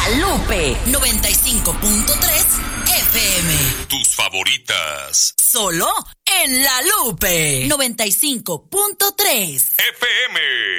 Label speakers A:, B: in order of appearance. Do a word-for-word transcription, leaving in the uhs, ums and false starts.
A: La Lupe noventa y cinco punto tres F M.
B: Tus favoritas.
A: Solo en La Lupe noventa y cinco punto tres
B: F M.